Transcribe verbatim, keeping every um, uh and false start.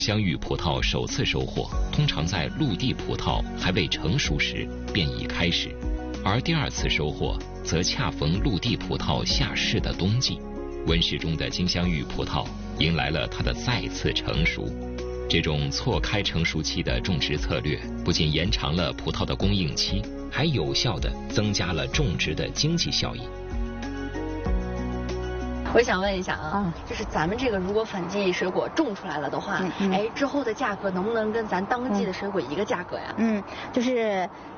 香芋葡萄首次收获，通常在陆地葡萄还未成熟时便已开始，而第二次收获则恰逢陆地葡萄下市的冬季。温室中的金香芋葡萄迎来了它的再次成熟。这种错开成熟期的种植策略，不仅延长了葡萄的供应期，还有效地增加了种植的经济效益。 我想问一下啊， 嗯、 就是咱们这个如果反季水果种出来了的话，嗯嗯、哎，之后的价格能不能跟咱当季的水果一个价格呀？ 嗯，就是